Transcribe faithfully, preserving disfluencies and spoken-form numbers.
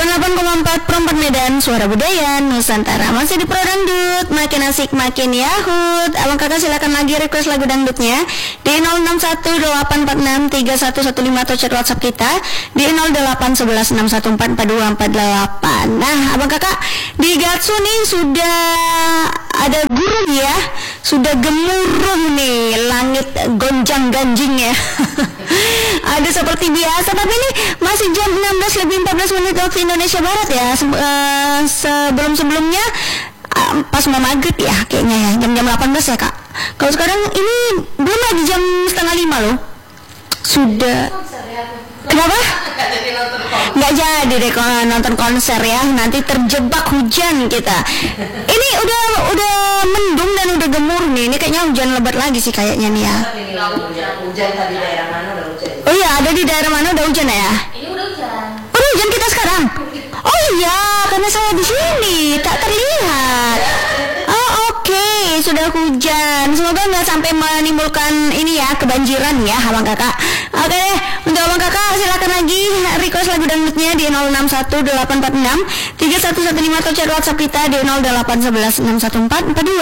delapan koma empat Perempat Medan, suara budaya Nusantara. Masih di Pro Dangdut, makin asik makin yahut. Abang kakak silakan lagi request lagu dangdutnya di nol enam satu delapan empat enam tiga satu satu lima atau chat WhatsApp kita di nol delapan satu satu enam satu empat empat dua empat delapan. Nah, abang kakak di Gatsu nih sudah ada guru ya, sudah gemuruh nih langit gonjang ganjing ya. Ada seperti biasa, tapi ini masih jam enam belas lebih empat belas menit waktu Indonesia Barat ya. Se uh, sebelum-sebelumnya uh, pas mau maghrib ya kayaknya ya, jam-jam delapan belas ya kak. Kalau sekarang ini belum lagi jam setengah lima loh. Sudah. Kenapa? Nggak jadi deh nonton konser ya, nanti terjebak hujan kita. Ini udah udah mendung dan udah gemur nih. Ini kayaknya hujan lebat lagi sih kayaknya nih ya. Hujan tadi daerah mana udah hujan? Oh iya, ada di daerah mana udah hujan ya? Ini udah hujan. Udah hujan kita sekarang? Oh iya, karena saya di sini tak terlihat. Oh oke, okay. Sudah hujan. Semoga nggak sampai menimbulkan ini ya kebanjiran ya, abang kakak. Oke okay. Untuk abang kakak silakan lagi request lagu dangdutnya di nol enam satu delapan empat enam tiga satu satu lima atau chat WhatsApp kita di nol delapan satu satu enam satu empat empat dua.